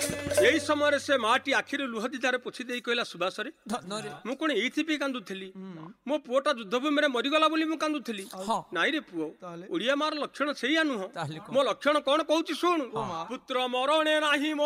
यही समय से माटी आखिरे लुह दिदारे पोछि देई कहला सुबासरे मु कोन एइथिपि कांदुथली मो पुओटा युद्धभूमि रे मरिगला बोली मु कांदुथली नाई रे पुओ ओडिया मार लक्षण सेया नुह मो लक्षण कोन कहूची सुन पुत्र मरणे नाही